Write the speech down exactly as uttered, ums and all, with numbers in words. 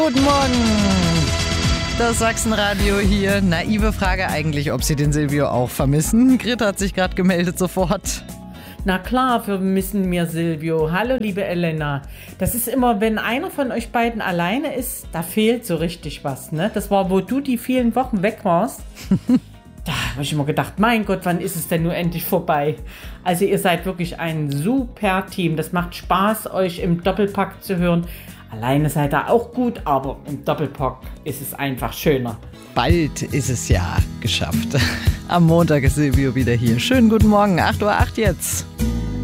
Guten Morgen, das Sachsenradio hier. Naive Frage eigentlich, ob Sie den Silvio auch vermissen. Grit hat sich gerade gemeldet sofort. Na klar, vermissen wir Silvio. Hallo, liebe Elena. Das ist immer, wenn einer von euch beiden alleine ist, da fehlt so richtig was, ne? Das war, wo du die vielen Wochen weg warst. Da habe ich immer gedacht, mein Gott, wann ist es denn nur endlich vorbei? Also ihr seid wirklich ein super Team. Das macht Spaß, euch im Doppelpack zu hören. Alleine seid ihr auch gut, aber im Doppelpack ist es einfach schöner. Bald ist es ja geschafft. Am Montag ist Silvio wieder hier. Schönen guten Morgen, acht Uhr acht jetzt.